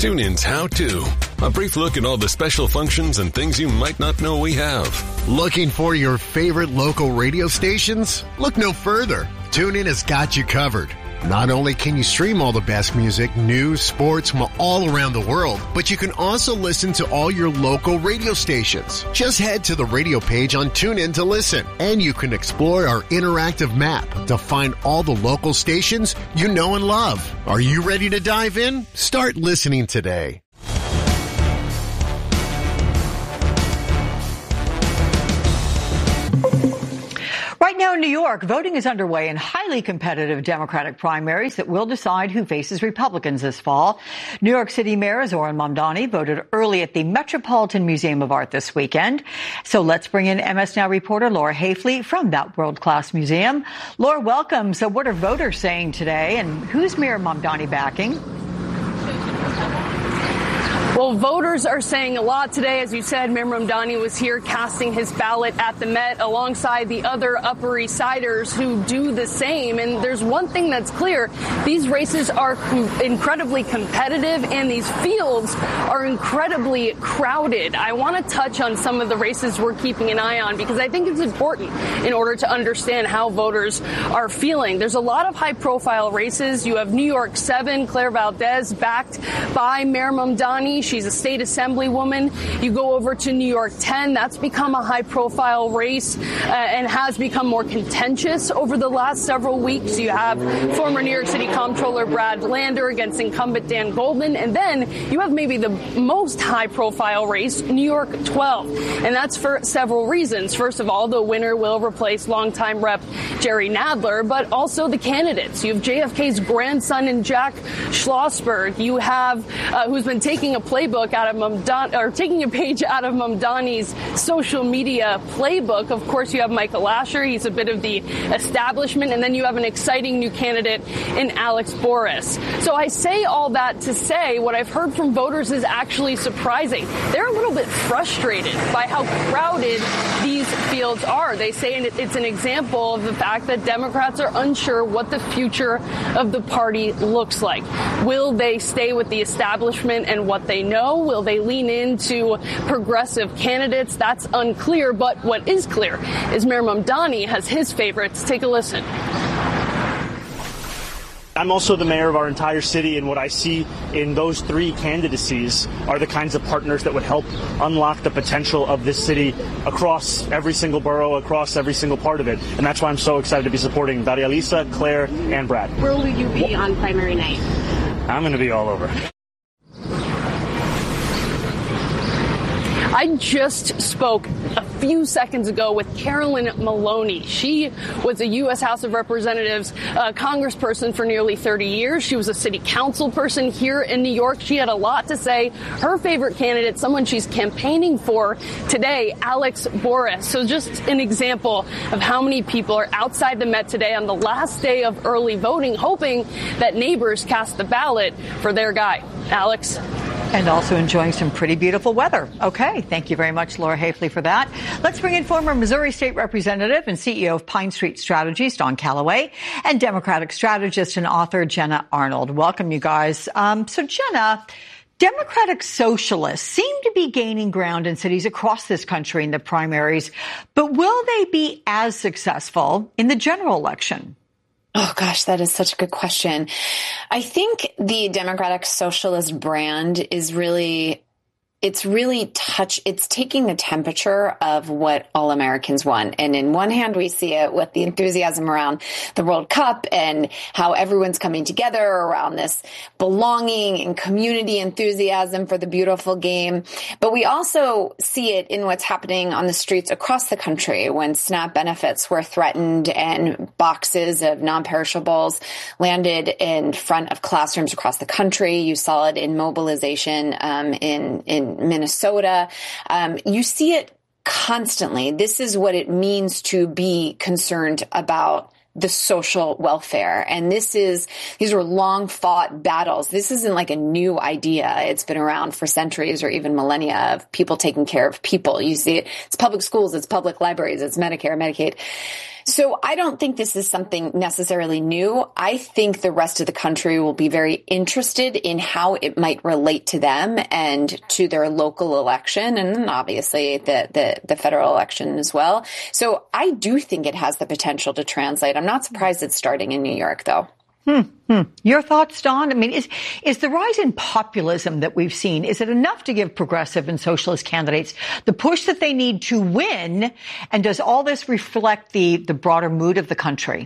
TuneIn's How To. A brief look at all the special functions and things you might not know we have. Looking for your favorite local radio stations? Look no further. TuneIn has got you covered. Not only can you stream all the best music, news, sports from all around the world, but you can also listen to all your local radio stations. Just head to the radio page on TuneIn to listen, and you can explore our interactive map to find all the local stations you know and love. Are you ready to dive in? Start listening today. Right now in New York, voting is underway in highly competitive Democratic primaries that will decide who faces Republicans this fall. New York City Mayor Zohran Mamdani voted early at the Metropolitan Museum of Art this weekend. So let's bring in MS Now reporter Laura Hafley from that world-class museum. Laura, welcome. So what are voters saying today, and who's Mayor Mamdani backing? Well, voters are saying a lot today. As you said, Mayor Mamdani was here casting his ballot at the Met alongside the other Upper East Siders who do the same. And there's one thing that's clear. These races are incredibly competitive and these fields are incredibly crowded. I want to touch on some of the races we're keeping an eye on because I think it's important in order to understand how voters are feeling. There's a lot of high-profile races. You have New York 7, Claire Valdez, backed by Mayor Mamdani. She's a state assemblywoman. You go over to New York 10. That's become a high-profile race and has become more contentious over the last several weeks. You have former New York City Comptroller Brad Lander against incumbent Dan Goldman. And then you have maybe the most high-profile race, New York 12. And that's for several reasons. First of all, the winner will replace longtime Rep. Jerry Nadler, but also the candidates. You have JFK's grandson in Jack Schlossberg. You have who's been taking a playbook out of taking a page out of Mamdani's social media playbook. Of course, you have Michael Asher. He's a bit of the establishment. And then you have an exciting new candidate in Alex Boris. So I say all that to say what I've heard from voters is actually surprising. They're a little bit frustrated by how crowded these fields are. They say it's an example of the fact that Democrats are unsure what the future of the party looks like. Will they stay with the establishment and what they know? Will they lean into progressive candidates? That's unclear. But what is clear is Mayor Mamdani has his favorites. Take a listen. I'm also the mayor of our entire city, and what I see in those three candidacies are the kinds of partners that would help unlock the potential of this city across every single borough, across every single part of it. And that's why I'm so excited to be supporting Maria Elisa, Claire, and Brad. Where will you be on primary night? I'm going to be all over. I just spoke a few seconds ago with Carolyn Maloney. She was a U.S. House of Representatives congressperson for nearly 30 years. She was a city council person here in New York. She had a lot to say. Her favorite candidate, someone she's campaigning for today, Alex Boris. So just an example of how many people are outside the Met today on the last day of early voting, hoping that neighbors cast the ballot for their guy. Alex? And also enjoying some pretty beautiful weather. Okay, thank you very much, Laura Hafley, for that. Let's bring in former Missouri State Representative and CEO of Pine Street Strategies, Don Calloway, and Democratic strategist and author Jenna Arnold. Welcome, you guys. So, Jenna, Democratic socialists seem to be gaining ground in cities across this country in the primaries, but will they be as successful in the general election? Oh, gosh, that is such a good question. I think the Democratic Socialist brand is it's taking the temperature of what all Americans want. And in one hand, we see it with the enthusiasm around the World Cup and how everyone's coming together around this belonging and community enthusiasm for the beautiful game. But we also see it in what's happening on the streets across the country when SNAP benefits were threatened and boxes of non-perishables landed in front of classrooms across the country. You saw it in mobilization in Minnesota. You see it constantly. This is what it means to be concerned about the social welfare. And these were long fought battles. This isn't like a new idea. It's been around for centuries or even millennia of people taking care of people. You see it. It's public schools. It's public libraries. It's Medicare, Medicaid. So I don't think this is something necessarily new. I think the rest of the country will be very interested in how it might relate to them and to their local election, and then obviously the federal election as well. So I do think it has the potential to translate. I'm not surprised it's starting in New York, though. Your thoughts, Dawn? I mean, is the rise in populism that we've seen, is it enough to give progressive and socialist candidates the push that they need to win? And does all this reflect the broader mood of the country?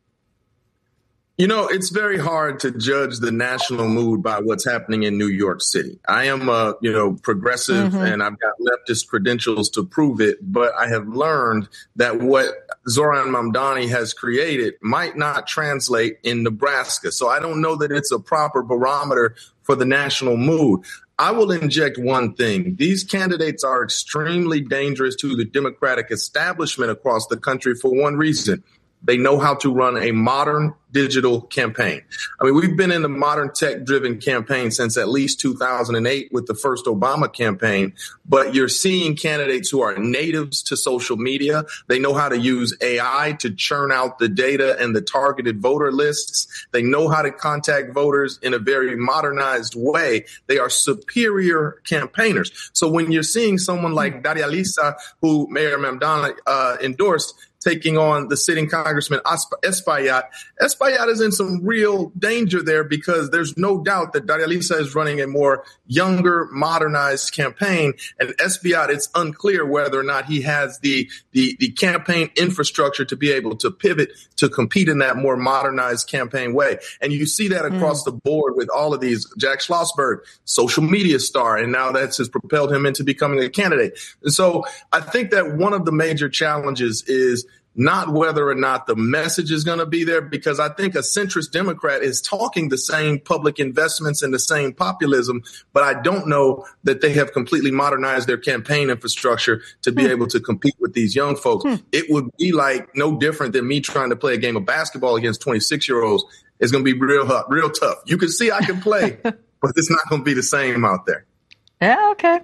You know, it's very hard to judge the national mood by what's happening in New York City. I am progressive and I've got leftist credentials to prove it, but I have learned that what Zohran Mamdani has created might not translate in Nebraska. So I don't know that it's a proper barometer for the national mood. I will inject one thing. These candidates are extremely dangerous to the Democratic establishment across the country for one reason. They know how to run a modern digital campaign. I mean, we've been in a modern tech-driven campaign since at least 2008 with the first Obama campaign, but you're seeing candidates who are natives to social media. They know how to use AI to churn out the data and the targeted voter lists. They know how to contact voters in a very modernized way. They are superior campaigners. So when you're seeing someone like Daria Lisa, who Mayor Mamdani endorsed, taking on the sitting Congressman Espaillat. Espaillat is in some real danger there because there's no doubt that Daria Lisa is running a more younger, modernized campaign. And Espaillat, it's unclear whether or not he has the campaign infrastructure to be able to pivot to compete in that more modernized campaign way. And you see that across the board with all of these. Jack Schlossberg, social media star, and now that's has propelled him into becoming a candidate. And so I think that one of the major challenges is not whether or not the message is going to be there, because I think a centrist Democrat is talking the same public investments and the same populism, but I don't know that they have completely modernized their campaign infrastructure to be able to compete with these young folks. It would be like no different than me trying to play a game of basketball against 26-year-olds. It's going to be real tough. You can see I can play, but it's not going to be the same out there. Yeah, okay.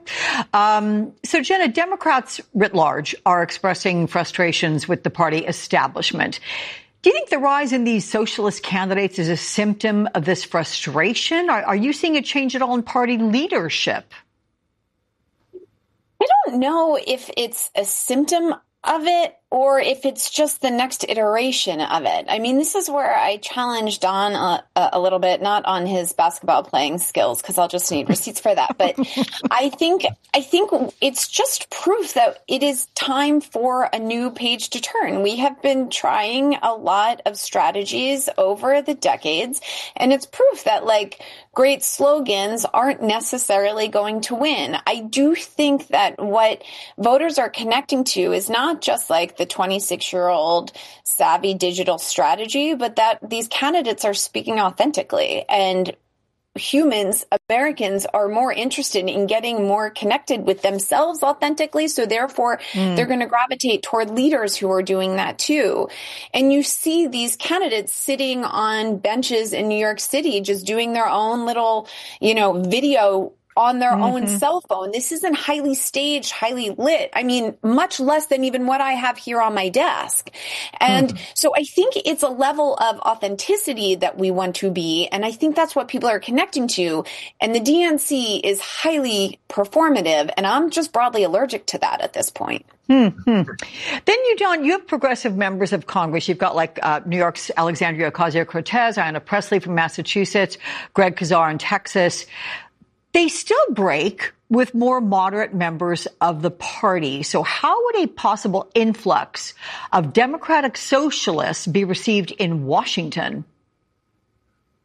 So, Jenna, Democrats writ large are expressing frustrations with the party establishment. Do you think the rise in these socialist candidates is a symptom of this frustration? Are you seeing a change at all in party leadership? I don't know if it's a symptom of it or if it's just the next iteration of it. I mean, this is where I challenge Don a little bit, not on his basketball playing skills, because I'll just need receipts for that. But I think it's just proof that it is time for a new page to turn. We have been trying a lot of strategies over the decades, and it's proof that great slogans aren't necessarily going to win. I do think that what voters are connecting to is not just the 26-year-old savvy digital strategy, but that these candidates are speaking authentically. And Americans are more interested in getting more connected with themselves authentically. So therefore, they're going to gravitate toward leaders who are doing that too. And you see these candidates sitting on benches in New York City, just doing their own little, video on their own cell phone. This isn't highly staged, highly lit. I mean, much less than even what I have here on my desk. And so I think it's a level of authenticity that we want to be. And I think that's what people are connecting to. And the DNC is highly performative. And I'm just broadly allergic to that at this point. Then you have progressive members of Congress. You've got New York's Alexandria Ocasio-Cortez, Ayanna Pressley from Massachusetts, Greg Casar in Texas. They still break with more moderate members of the party. So how would a possible influx of Democratic socialists be received in Washington?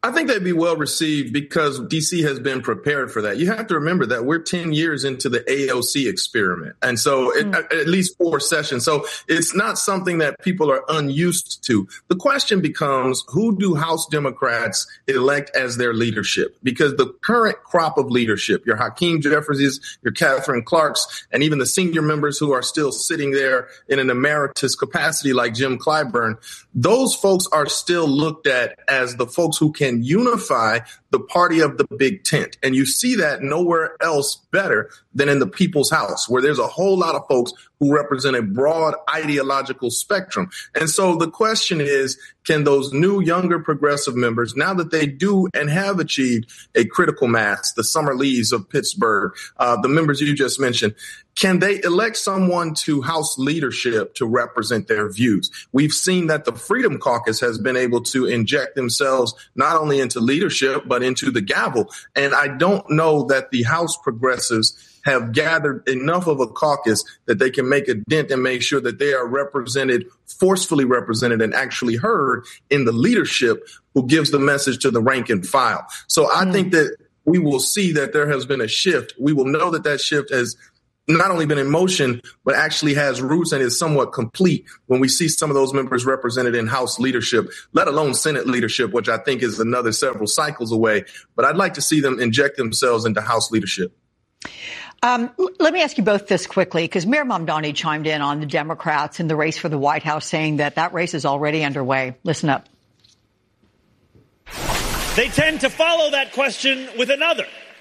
I think they'd be well received because D.C. has been prepared for that. You have to remember that we're 10 years into the AOC experiment. And so at least 4 sessions. So it's not something that people are unused to. The question becomes, who do House Democrats elect as their leadership? Because the current crop of leadership, your Hakeem Jeffries, your Catherine Clarks, and even the senior members who are still sitting there in an emeritus capacity like Jim Clyburn, those folks are still looked at as the folks who can unify the party of the big tent. And you see that nowhere else better than in the People's House, where there's a whole lot of folks who represent a broad ideological spectrum. And so the question is, can those new, younger progressive members, now that they do and have achieved a critical mass, the Summer Lees of Pittsburgh, the members you just mentioned, can they elect someone to House leadership to represent their views? We've seen that the Freedom Caucus has been able to inject themselves not only into leadership, but into the gavel. And I don't know that the House progressives have gathered enough of a caucus that they can make a dent and make sure that they are represented, forcefully represented, and actually heard in the leadership who gives the message to the rank and file. So I think that we will see that there has been a shift. We will know that that shift has not only been in motion, but actually has roots and is somewhat complete when we see some of those members represented in House leadership, let alone Senate leadership, which I think is another several cycles away. But I'd like to see them inject themselves into House leadership. Let me ask you both this quickly, because Mayor Mamdani chimed in on the Democrats in the race for the White House, saying that race is already underway. Listen up. They tend to follow that question with another.